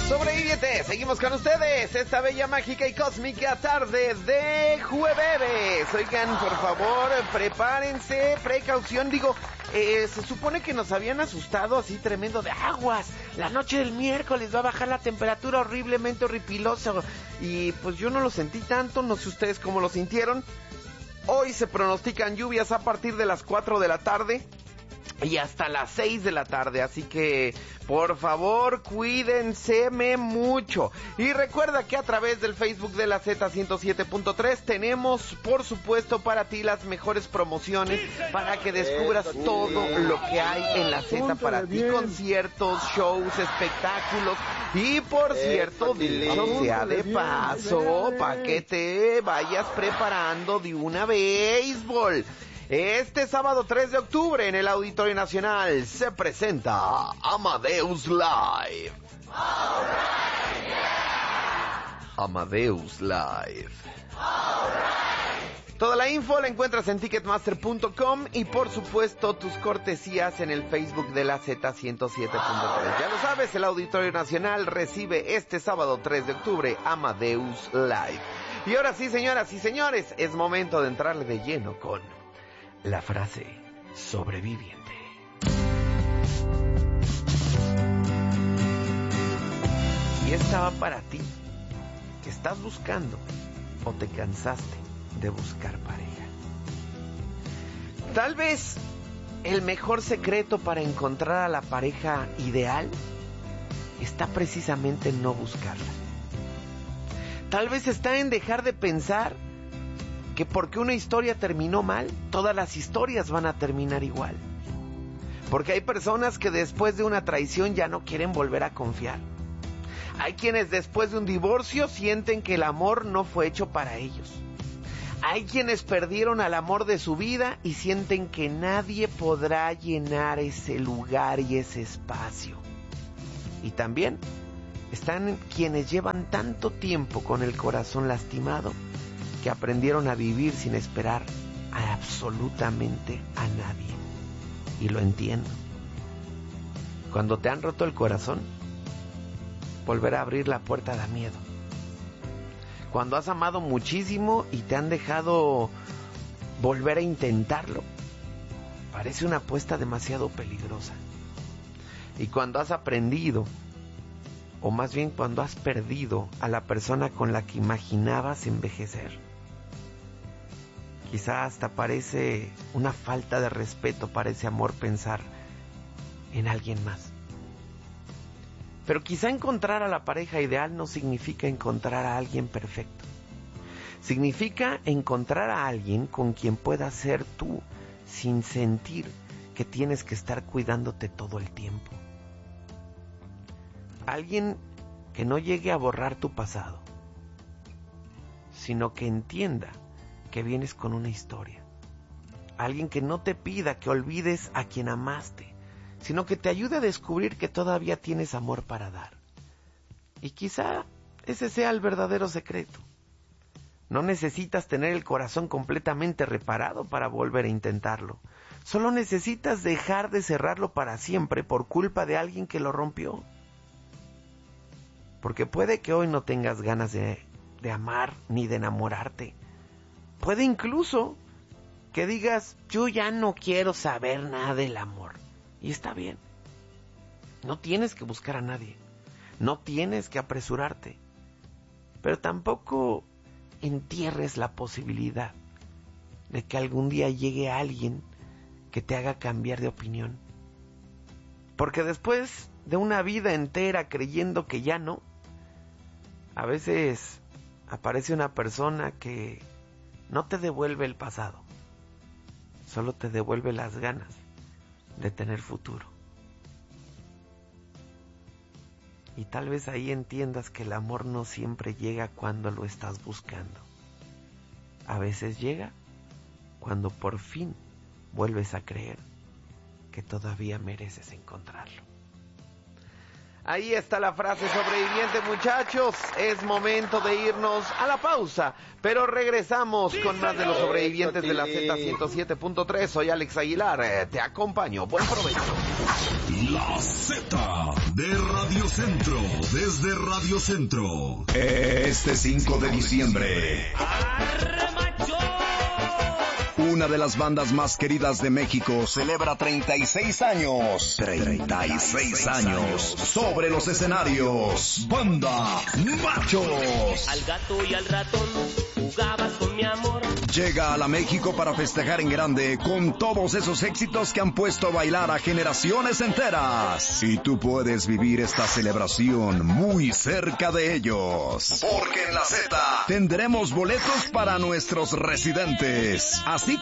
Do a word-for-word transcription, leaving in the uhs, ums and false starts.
Sobrevivientes, seguimos con ustedes esta bella, mágica y cósmica tarde de jueves. Oigan, por favor, prepárense, precaución, digo, eh, se supone que nos habían asustado así tremendo de aguas. La noche del miércoles va a bajar la temperatura horriblemente horripilosa. Y pues yo no lo sentí tanto, no sé ustedes cómo lo sintieron. Hoy se pronostican lluvias a partir de las cuatro de la tarde y hasta las seis de la tarde, así que por favor cuídense mucho. Y recuerda que a través del Facebook de la Z ciento siete punto tres tenemos por supuesto para ti las mejores promociones para que descubras todo lo que hay en la Z para ti, conciertos, shows, espectáculos y por cierto, dicho sea de paso, para que te vayas preparando de una béisbol. Este sábado tres de octubre en el Auditorio Nacional se presenta Amadeus Live. All right, yeah. Amadeus Live. All right. Toda la info la encuentras en ticketmaster punto com y por supuesto tus cortesías en el Facebook de la Z ciento siete punto tres. Ya lo sabes, el Auditorio Nacional recibe este sábado tres de octubre Amadeus Live. Y ahora sí, señoras y señores, es momento de entrarle de lleno con la frase sobreviviente. Y esta va para ti, que estás buscando o te cansaste de buscar pareja. Tal vez el mejor secreto para encontrar a la pareja ideal está precisamente en no buscarla. Tal vez está en dejar de pensar que porque una historia terminó mal, todas las historias van a terminar igual. Porque hay personas que después de una traición ya no quieren volver a confiar. Hay quienes después de un divorcio sienten que el amor no fue hecho para ellos. Hay quienes perdieron al amor de su vida y sienten que nadie podrá llenar ese lugar y ese espacio. Y también están quienes llevan tanto tiempo con el corazón lastimado que aprendieron a vivir sin esperar a absolutamente a nadie. Y lo entiendo. Cuando te han roto el corazón, volver a abrir la puerta da miedo. Cuando has amado muchísimo y te han dejado volver a intentarlo, parece una apuesta demasiado peligrosa. Y cuando has aprendido, o más bien cuando has perdido a la persona con la que imaginabas envejecer, quizá hasta parece una falta de respeto para ese amor pensar en alguien más. Pero quizá encontrar a la pareja ideal no significa encontrar a alguien perfecto. Significa encontrar a alguien con quien puedas ser tú sin sentir que tienes que estar cuidándote todo el tiempo. Alguien que no llegue a borrar tu pasado, sino que entienda que vienes con una historia. Alguien que no te pida que olvides a quien amaste, sino que te ayude a descubrir que todavía tienes amor para dar. Y quizá ese sea el verdadero secreto. No necesitas tener el corazón completamente reparado para volver a intentarlo. Solo necesitas dejar de cerrarlo para siempre por culpa de alguien que lo rompió. Porque puede que hoy no tengas ganas de, de amar ni de enamorarte. Puede incluso que digas, yo ya no quiero saber nada del amor. Y está bien. No tienes que buscar a nadie. No tienes que apresurarte. Pero tampoco entierres la posibilidad de que algún día llegue alguien que te haga cambiar de opinión. Porque después de una vida entera creyendo que ya no, a veces aparece una persona que no te devuelve el pasado, solo te devuelve las ganas de tener futuro. Y tal vez ahí entiendas que el amor no siempre llega cuando lo estás buscando. A veces llega cuando por fin vuelves a creer que todavía mereces encontrarlo. Ahí está la frase sobreviviente, muchachos. Es momento de irnos a la pausa, pero regresamos sí, con más de los sobrevivientes de la Z ciento siete punto tres. Soy Alex Aguilar, te acompaño. Buen provecho. La Z de Radio Centro, desde Radio Centro. Este cinco de diciembre, una de las bandas más queridas de México celebra treinta y seis años. treinta y seis años sobre los escenarios. Banda Machos. Al gato y al ratón jugabas con mi amor. Llega a la México para festejar en grande con todos esos éxitos que han puesto a bailar a generaciones enteras. Y tú puedes vivir esta celebración muy cerca de ellos. Porque en la Z tendremos boletos para nuestros residentes. Así